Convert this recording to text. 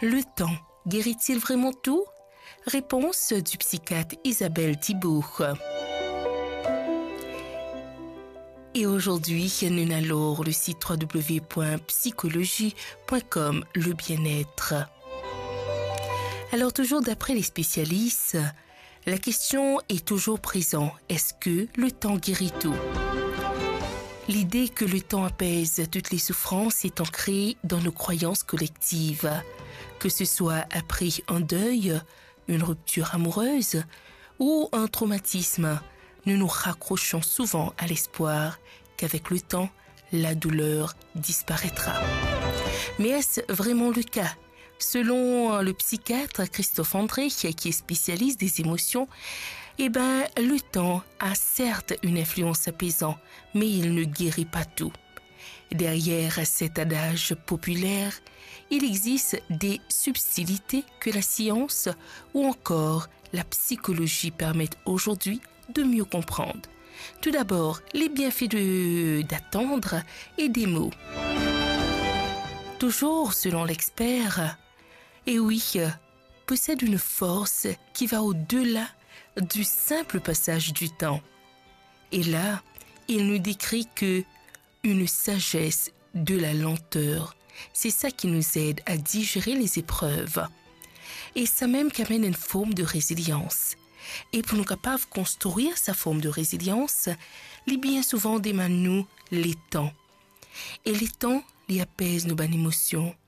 Le temps guérit-il vraiment tout? Réponse du psychiatre Isabelle Thibault. Et aujourd'hui, nous allons le site www.psychologie.com, le bien-être. Alors toujours d'après les spécialistes, la question est toujours présente. Est-ce que le temps guérit tout? L'idée que le temps apaise toutes les souffrances est ancrée dans nos croyances collectives. Que ce soit après un deuil, une rupture amoureuse ou un traumatisme, nous nous raccrochons souvent à l'espoir qu'avec le temps, la douleur disparaîtra. Mais est-ce vraiment le cas? Selon le psychiatre Christophe André, qui est spécialiste des émotions, le temps a certes une influence apaisante, mais il ne guérit pas tout. Derrière cet adage populaire, il existe des subtilités que la science ou encore la psychologie permettent aujourd'hui de mieux comprendre. Tout d'abord, les bienfaits d'attendre et des mots. Toujours selon l'expert, possède une force qui va au-delà du simple passage du temps. Et là, il nous décrit que une sagesse de la lenteur, c'est ça qui nous aide à digérer les épreuves. Et ça même qu'amène une forme de résilience. Et pour nous capables de construire sa forme de résilience, les bien souvent demandent nous les temps. Et les temps, les apaisent nos bonnes émotions.